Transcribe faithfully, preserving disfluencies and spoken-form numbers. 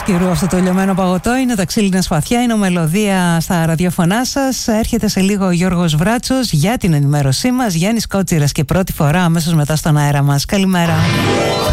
καιρού αυτό το λιωμένο παγωτό είναι τα ξύλινα σπαθιά, είναι ο Μελωδία στα ραδιοφωνά σας. Έρχεται σε λίγο ο Γιώργος Βράτσος για την ενημέρωσή μας. Γιάννης Κότσιρας και πρώτη φορά αμέσως μετά στον αέρα μας. Καλημέρα.